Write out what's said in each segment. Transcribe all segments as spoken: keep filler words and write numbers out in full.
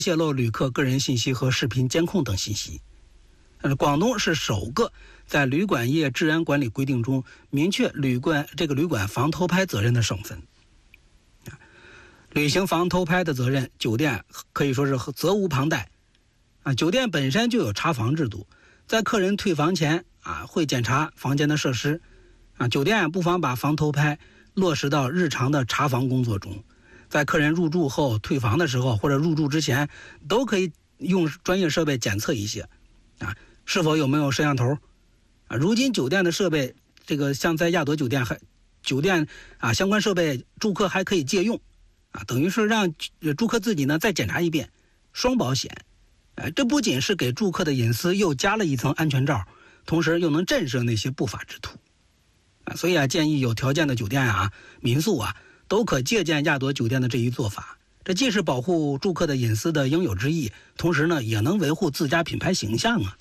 泄露旅客个人信息和视频监控等信息。呃，广东是首个在旅馆业治安管理规定中明确旅馆这个旅馆防偷拍责任的省份。履行防偷拍的责任，酒店可以说是责无旁贷。啊，酒店本身就有查房制度，在客人退房前啊，会检查房间的设施。啊，酒店不妨把防偷拍落实到日常的查房工作中，在客人入住后、退房的时候或者入住之前，都可以用专业设备检测一些，啊，是否有没有摄像头？啊，如今酒店的设备，这个像在亚朵酒店还酒店啊相关设备，住客还可以借用。啊，等于是让住客自己呢再检查一遍，双保险。呃，这不仅是给住客的隐私又加了一层安全罩，同时又能震慑那些不法之徒。啊，所以啊，建议有条件的酒店啊、民宿啊，都可借鉴亚朵酒店的这一做法。这既是保护住客的隐私的应有之义，同时呢，也能维护自家品牌形象啊。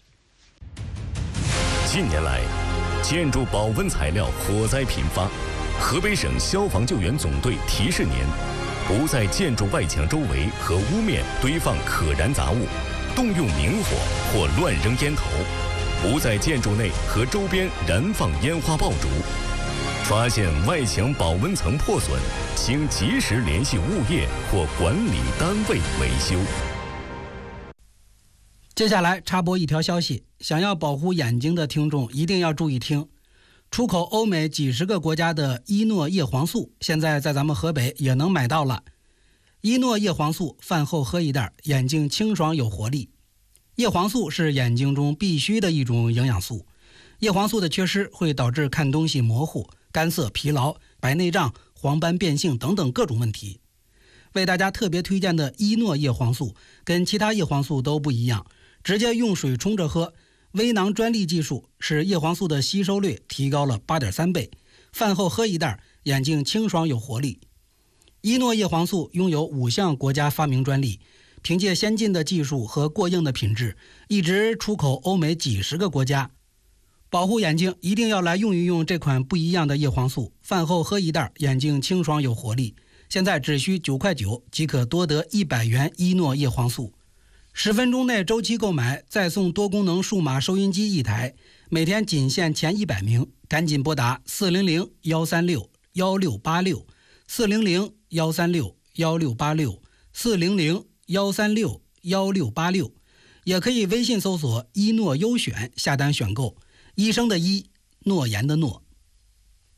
近年来，建筑保温材料火灾频发，河北省消防救援总队提示您。不在建筑外墙周围和屋面堆放可燃杂物，动用明火或乱扔烟头；不在建筑内和周边燃放烟花爆竹。发现外墙保温层破损，请及时联系物业或管理单位维修。 接下来插播一条消息，想要保护眼睛的听众一定要注意听。出口欧美几十个国家的伊诺叶黄素，现在在咱们河北也能买到了。伊诺叶黄素饭后喝一袋，眼睛清爽有活力。叶黄素是眼睛中必须的一种营养素，叶黄素的缺失会导致看东西模糊、干涩、疲劳、白内障、黄斑变性等等各种问题。为大家特别推荐的伊诺叶黄素跟其他叶黄素都不一样，直接用水冲着喝。微囊专利技术使叶黄素的吸收率提高了 八点三 倍，饭后喝一袋，眼睛清爽有活力。伊诺叶黄素拥有五项国家发明专利，凭借先进的技术和过硬的品质，一直出口欧美几十个国家。保护眼睛一定要来用一用这款不一样的叶黄素，饭后喝一袋，眼睛清爽有活力。现在只需九块九即可多得一百元伊诺叶黄素。十分钟内周期购买，再送多功能数码收音机一台，每天仅限前一百名，赶紧拨打四零零一三六一六八六 四零零一三六一六八六 四零零一三六一六八六，也可以微信搜索伊诺优选下单选购，医生的医，诺言的诺。